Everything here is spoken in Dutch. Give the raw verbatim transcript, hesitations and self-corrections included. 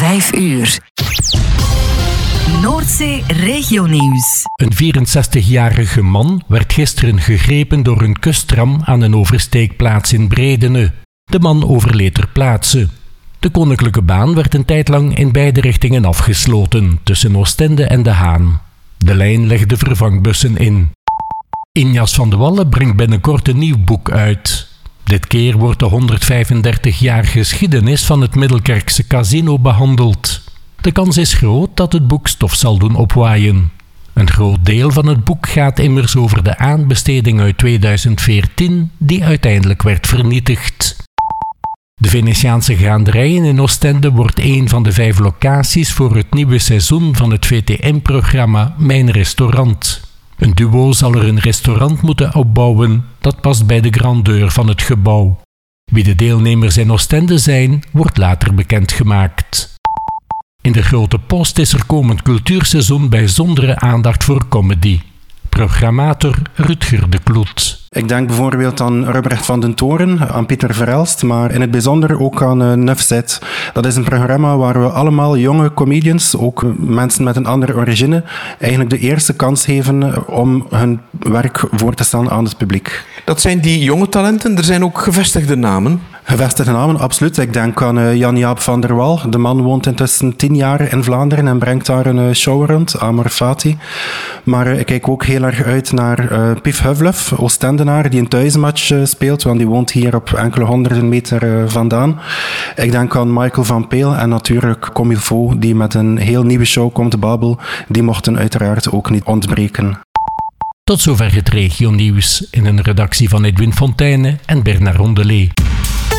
vijf uur. Noordzee Regionieuws. Een vierenzestigjarige man werd gisteren gegrepen door een kustram aan een oversteekplaats in Bredene. De man overleed ter plaatse. De Koninklijke Baan werd een tijd lang in beide richtingen afgesloten, tussen Oostende en De Haan. De lijn legde vervangbussen in. Injas van de Wallen brengt binnenkort een nieuw boek uit. Dit keer wordt de honderdvijfendertig jaar geschiedenis van het Middelkerkse casino behandeld. De kans is groot dat het boek stof zal doen opwaaien. Een groot deel van het boek gaat immers over de aanbesteding uit tweeduizend veertien, die uiteindelijk werd vernietigd. De Venetiaanse Gaanderijen in Oostende wordt een van de vijf locaties voor het nieuwe seizoen van het V T M-programma Mijn Restaurant. Een duo zal er een restaurant moeten opbouwen dat past bij de grandeur van het gebouw. Wie de deelnemers in Oostende zijn, wordt later bekendgemaakt. In de Grote Post is er komend cultuurseizoen bijzondere aandacht voor comedy. Programmator Rutger de Kloet. Ik denk bijvoorbeeld aan Robert van den Toren, aan Pieter Verelst, maar in het bijzonder ook aan uh, Nuffzet. Dat is een programma waar we allemaal jonge comedians, ook mensen met een andere origine, eigenlijk de eerste kans geven om hun werk voor te stellen aan het publiek. Dat zijn die jonge talenten, er zijn ook gevestigde namen. Gevestigde namen, absoluut. Ik denk aan uh, Jan-Jaap van der Wal. De man woont intussen tien jaar in Vlaanderen en brengt daar een uh, show rond, Amor Fati. Maar uh, ik kijk ook heel erg uit naar uh, Pief Huvlef, Oostendenaar, die een thuismatch uh, speelt, want die woont hier op enkele honderden meter uh, vandaan. Ik denk aan Michael van Peel en natuurlijk Comilfo, die met een heel nieuwe show komt, Babel. Die mochten uiteraard ook niet ontbreken. Tot zover het regionieuws in een redactie van Edwin Fonteyne en Bernard Rondelet.